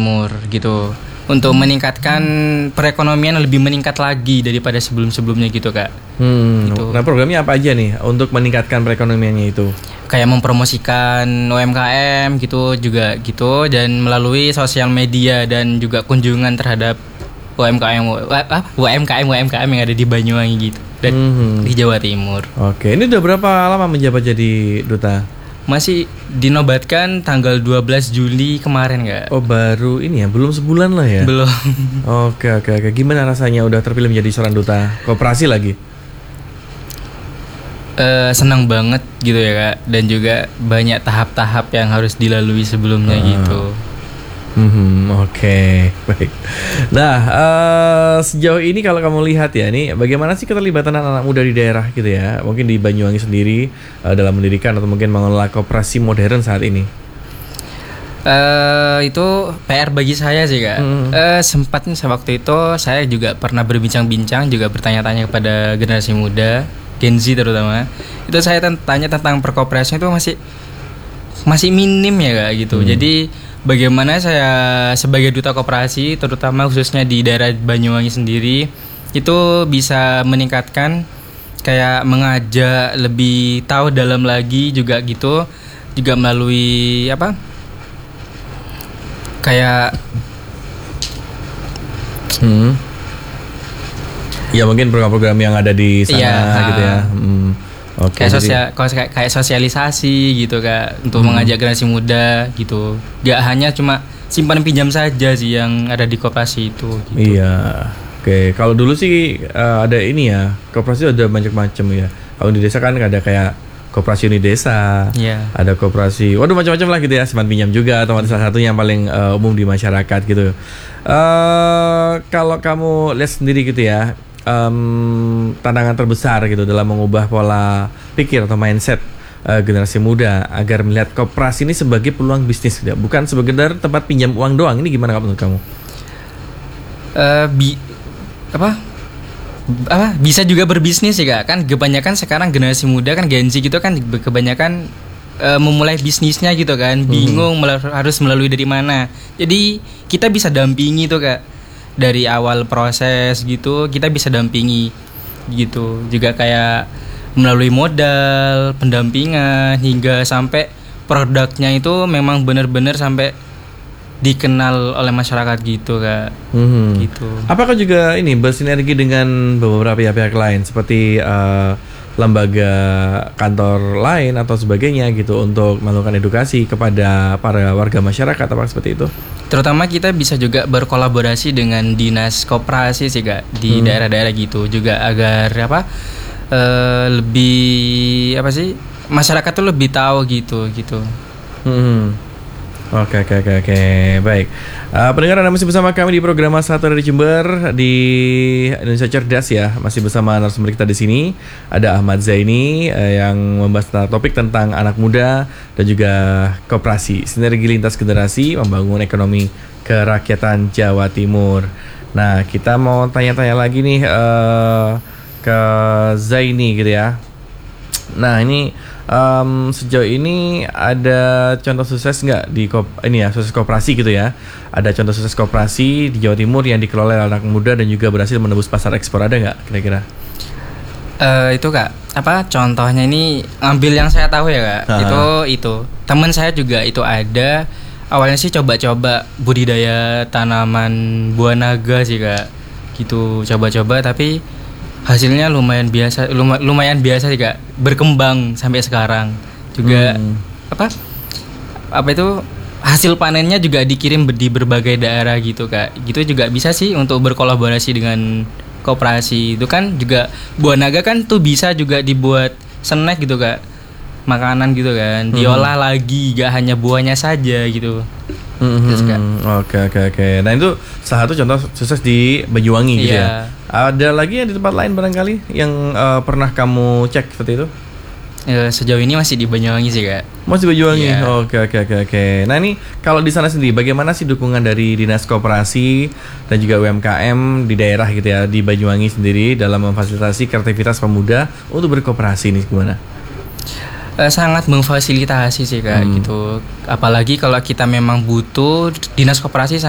Timur gitu. Untuk meningkatkan perekonomian lebih meningkat lagi daripada sebelum-sebelumnya gitu Kak. Gitu. Nah programnya apa aja nih untuk meningkatkan perekonomiannya itu? Kayak mempromosikan UMKM gitu juga gitu, dan melalui sosial media dan juga kunjungan terhadap UMKM yang ada di Banyuwangi gitu dan di Jawa Timur. Oke, ini udah berapa lama menjabat jadi duta? Masih dinobatkan tanggal 12 Juli kemarin Kak. Oh baru ini ya, belum sebulan lah ya? Belum. Oke. Gimana rasanya udah terpilih menjadi seorang duta koperasi lagi? Senang banget gitu ya Kak. Dan juga banyak tahap-tahap yang harus dilalui sebelumnya gitu. Oke, baik. Nah, sejauh ini kalau kamu lihat ya, ini bagaimana sih keterlibatan anak muda di daerah gitu ya? Mungkin di Banyuwangi sendiri dalam mendirikan atau mungkin mengelola koperasi modern saat ini? Itu PR bagi saya sih Kak. Sempatnya waktu itu saya juga pernah berbincang-bincang, juga bertanya-tanya kepada generasi muda, Gen Z terutama. Itu saya tanya tentang perkoperasian itu masih minim ya Kak gitu. Jadi bagaimana saya sebagai duta koperasi, terutama khususnya di daerah Banyuwangi sendiri, itu bisa meningkatkan, kayak mengajak lebih tahu dalam lagi juga gitu, juga melalui apa? Kayak ya mungkin program-program yang ada di sana gitu ya. Oke, kayak sosialisasi gitu Kak, untuk mengajak generasi muda gitu. Gak hanya cuma simpan pinjam saja sih yang ada di koperasi itu gitu. Iya. Oke, kalau dulu sih ada ini ya, koperasi ada macam-macam ya. Kalau di desa kan ada kayak koperasi unit desa, ada koperasi, macam-macam lah gitu ya, simpan pinjam juga, atau salah satu yang paling umum di masyarakat gitu. Kalau kamu lihat sendiri gitu ya, tantangan terbesar gitu dalam mengubah pola pikir atau mindset generasi muda agar melihat koperasi ini sebagai peluang bisnis, bukan sekedar tempat pinjam uang doang. Ini gimana menurut kamu? Bisa juga berbisnis sih Kak. Kan kebanyakan sekarang generasi muda kan Gen Z gitu kan kebanyakan memulai bisnisnya gitu kan, bingung harus melalui dari mana. Jadi kita bisa dampingi tuh Kak. Dari awal proses gitu kita bisa dampingi gitu, juga kayak melalui modal, pendampingan, hingga sampai produknya itu memang benar-benar sampai dikenal oleh masyarakat gitu Kak. Gitu. Apakah juga ini bersinergi dengan beberapa pihak lain seperti lembaga kantor lain atau sebagainya gitu untuk melakukan edukasi kepada para warga masyarakat, apa seperti itu? Terutama kita bisa juga berkolaborasi dengan dinas koperasi sih Kak di daerah-daerah gitu, juga agar lebih masyarakat tuh lebih tahu gitu. Oke, baik. Pendengar, Anda masih bersama kami di program Satu dari Jember di Indonesia Cerdas ya. Masih bersama narasumber kita di sini. Ada Ahmad Zaini yang membahas topik tentang anak muda dan juga koperasi, sinergi lintas generasi membangun ekonomi kerakyatan Jawa Timur. Nah, kita mau tanya-tanya lagi nih ke Zaini gitu ya. Nah, ini sejauh ini ada contoh sukses nggak di sukses koperasi gitu ya? Ada contoh sukses koperasi di Jawa Timur yang dikelola oleh anak muda dan juga berhasil menembus pasar ekspor, ada nggak kira-kira? Itu Kak, contohnya ini ambil yang saya tahu ya Kak. Itu teman saya juga itu ada. Awalnya sih coba-coba budidaya tanaman buah naga sih Kak. Gitu, coba-coba tapi hasilnya lumayan biasa sih Kak, berkembang sampai sekarang juga. Hasil panennya juga dikirim di berbagai daerah gitu Kak. Gitu juga bisa sih untuk berkolaborasi dengan koperasi. Itu kan juga buah naga kan tuh bisa juga dibuat snack gitu Kak, makanan gitu kan, diolah lagi, gak hanya buahnya saja gitu. Oke. Nah, itu salah satu contoh sukses di Banyuwangi gitu ya. Ada lagi yang di tempat lain barangkali yang pernah kamu cek seperti itu? Sejauh ini masih di Banyuwangi sih Kak. Masih Banyuwangi. Oke. Nah, ini kalau di sana sendiri bagaimana sih dukungan dari Dinas Koperasi dan juga UMKM di daerah gitu ya, di Banyuwangi sendiri dalam memfasilitasi kreativitas pemuda untuk berkoperasi ini gimana? Sangat memfasilitasi sih Kak gitu. Apalagi kalau kita memang butuh, Dinas Koperasi